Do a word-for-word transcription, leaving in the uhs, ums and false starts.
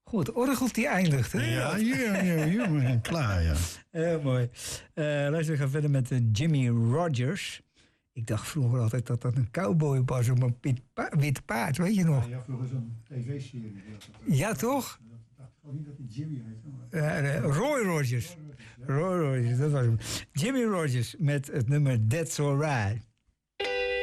Goed, het orgel die eindigt, hè? Ja, ja, ja, ja, klaar, ja. Heel mooi. Uh, luister, we gaan verder met uh, Jimmy Rogers. Ik dacht vroeger altijd dat dat een cowboy was op een pit pa- wit paard, weet je nog? Ja, vroeger zo'n tv-serie. Ja, toch? Ik dacht niet dat hij Jimmy heet. Uh, Roy Rogers. Roy Rogers, dat was hem. Jimmy Rogers met het nummer That's Alright.